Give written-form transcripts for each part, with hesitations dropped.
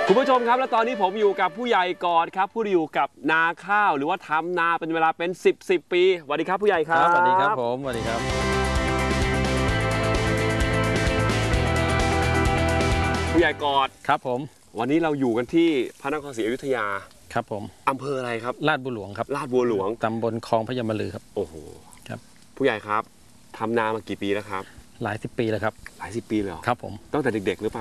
คุณผู้ชมครับและตอนนี้ผมอยู่กับผู้ใหญ่กอดครับผู้ที่อยู่กับนาข้าวหรือว่าทำนาเป็นเวลาเป็น10 ปีสวัสดีครับผู้ใหญ่ครับสวัสดีครับผมสวัสดีครับผู้ใหญ่กอดครับผมวันนี้เราอยู่กันที่พระนครศรีอยุธยาครับผมอำเภออะไรครับลาดบัวหลวงครับลาดบัวหลวงตำบลคลองพญามลือครับโอ้โหครับผู้ใหญ่ครับทำนามากี่ปีแล้วครับหลายสิบปีแล้วครับหลายสิบปีเลยครับผมตั้งแต่เด็กๆหรือเปล่า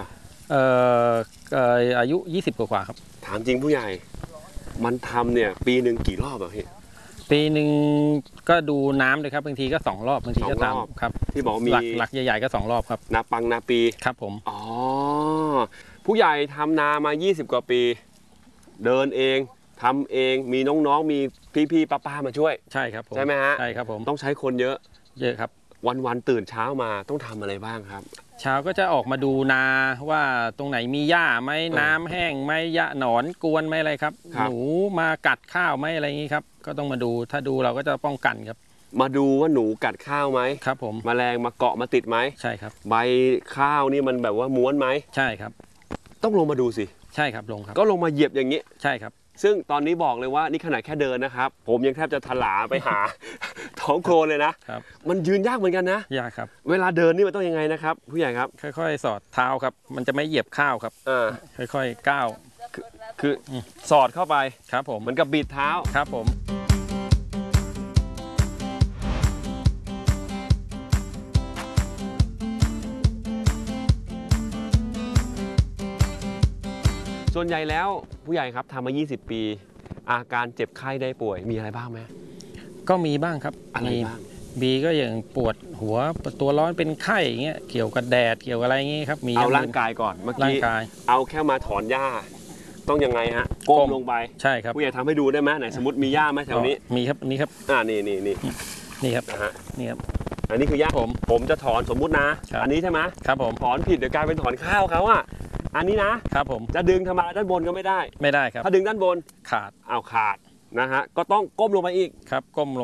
อายุ20กว่าครับถามจริงผู้ใหญ่มันทำเนี่ยปีหนึ่งกี่รอบอะพี่ปีหนึ่งก็ดูน้ำเลยครับบางทีก็2 รอบบางทีก็3ครับที่บอกมีหลักใหญ่ๆก็2 รอบครับนาปังนาปีครับผมอ๋อผู้ใหญ่ทำนามา20กว่าปีเดินเองทำเองมีน้องๆมีพี่ๆป้าๆมาช่วยใช่ครับผมใช่ไหมฮะใช่ครับผมต้องใช้คนเยอะครับวันตื่นเช้ามาต้องทำอะไรบ้างครับเช้าก็จะออกมาดูนาว่าตรงไหนมีหญ้าไหมน้ำแห้งไหมหญ้าหนอนกวนไหมอะไรครับหนูมากัดข้าวไหมอะไรอย่างนี้ครับก็ต้องมาดูถ้าดูเราก็จะป้องกันครับมาดูว่าหนูกัดข้าวไหมครับผมแมลงมาเกาะมาติดไหมใช่ครับใบข้าวนี่มันแบบว่าม้วนไหมใช่ครับต้องลงมาดูสิใช่ครับลงครับก็ลงมาเหยียบอย่างนี้ใช่ครับซึ่งตอนนี้บอกเลยว่านี่ขนาดแค่เดินนะครับผมยังแทบจะถลาไปหา ท้องโคลนเลยนะครับมันยืนยากเหมือนกันนะยากครับเวลาเดินนี่มันต้องยังไงนะครับผู้ใหญ่ครับค่อยๆสอดเท้าครับมันจะไม่เหยียบข้าวครับค่อยๆก้าวคือสอดเข้าไปครับผมเหมือนกับบิดเท้าครับผมส่วนใหญ่แล้วผู้ใหญ่ครับทำมา20 ปีอาการเจ็บไข้ได้ป่วยมีอะไรบ้างไหมก็มีบ้างครับอะไรบ้างบีก็อย่างปวดหัวตัวร้อนเป็นไข้อย่างเงี้ยเกี่ยวกับแดดเกี่ยวกับอะไรอย่างงี้ครับมีเอาร่างกายก่อนเมื่อกี้เอาแค่มาถอนหญ้าต้องยังไงฮะก้มลงไปใช่ครับผู้ใหญ่ทำให้ดูได้ไหมไหนสมมติมีหญ้าไหมแถวนี้มีครับนี่ครับนี่ครับนะฮะนี่ครับอันนี้คือหญ้าผมจะถอนสมมุตินะอันนี้ใช่ไหมครับผมถอนผิดเดี๋ยวกลายเป็นถอนข้าวเขาอ่ะอันนี้นะครับผมจะดึงทำไมด้านบนก็ไม่ได้ครับถ้าดึงด้านบนขาดขาดนะฮะก็ต้องก้มลงไปอีกครับก้มลง